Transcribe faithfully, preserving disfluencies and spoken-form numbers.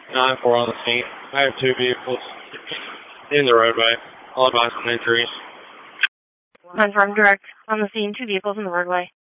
nine four on the scene. I have two vehicles in the roadway. All about some injuries. nine four, I'm direct on the scene, two vehicles in the roadway.